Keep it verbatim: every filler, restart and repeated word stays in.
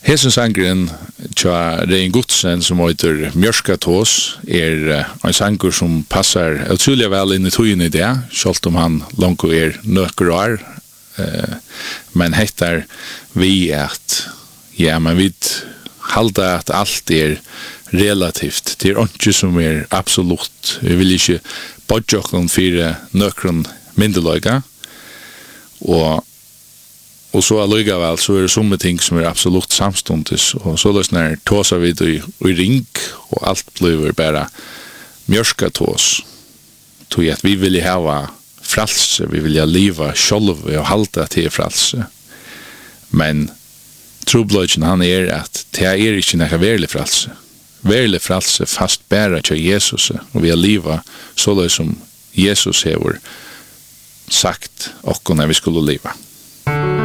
Hesen sangren tja Rein Godsen som heter Mjørskatås er en sanger som passar utrolig vel inn i tøyen i det, selv om han langt er nøkker år, men heter vi at ja, men vi halda at alt er relativt, det er ikke som er absolutt, vi vil ikke bodge okken for nøkkeren myndeløyga, og Og så allikevel så er det somme ting som er absolutt samstundes, og så løsner tåsa vi i, i ring, og alt blir bare mjørska tås. Tog at vi vil ha fralse, vi vil ha livet selv og halda til fralse. Men trobløyden han er at det er ikke noe verlig fralse. Verlig fralse fast bare til Jesus, og vi har livet så løs som Jesus har sagt okkur når vi skulle liva.